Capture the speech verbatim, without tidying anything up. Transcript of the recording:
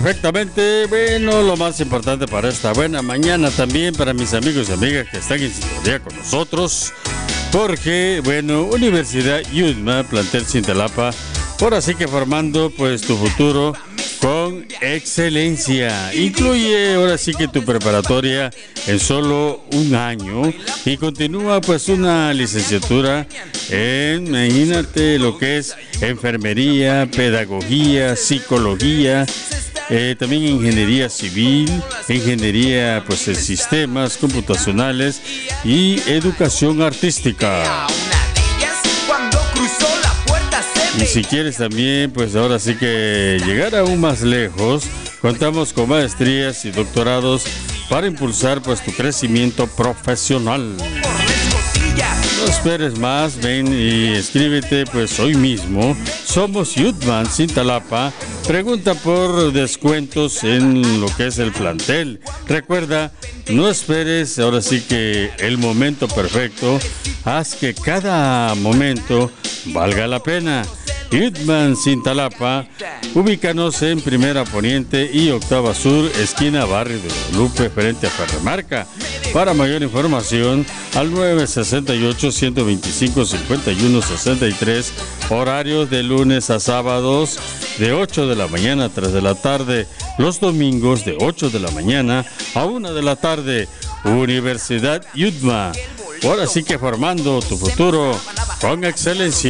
Perfectamente, bueno, lo más importante para esta buena mañana también para mis amigos y amigas que están en sintonía con nosotros, porque, bueno, Universidad Yutma, plantel Cintalapa, ahora sí que formando pues tu futuro con excelencia. Incluye ahora sí que tu preparatoria en solo un año y continúa pues una licenciatura en, imagínate lo que es enfermería, pedagogía, psicología, Eh, también ingeniería civil, ingeniería pues en sistemas computacionales y educación artística. Y si quieres también pues ahora sí que llegar aún más lejos, contamos con maestrías y doctorados para impulsar pues tu crecimiento profesional. No esperes más, ven y escríbete pues hoy mismo. Somos Yutman Cintalapa. Pregunta por descuentos en lo que es el plantel. Recuerda, no esperes ahora sí que el momento perfecto. Haz que cada momento valga la pena. Yutman Cintalapa, ubícanos en Primera Poniente y Octava Sur, esquina Barrio de Guadalupe, frente a Ferremarca. Para mayor información, al nueve sesenta y ocho, ciento veinticinco, cincuenta y uno, sesenta y tres, horarios de lunes a sábados, de ocho de la mañana a tres de la tarde, los domingos de ocho de la mañana a una de la tarde. Universidad Yutma, ahora sí que formando tu futuro con excelencia.